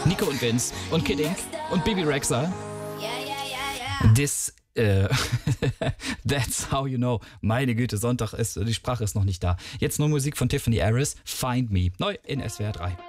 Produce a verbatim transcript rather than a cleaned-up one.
Nico und Vince und Kid Ink und Bibi Rexha. Ja, ja, ja, ja. This, äh, that's how you know. Meine Güte, Sonntag ist, die Sprache ist noch nicht da. Jetzt nur Musik von Tiffany Harris, Find Me. Neu in S W R drei.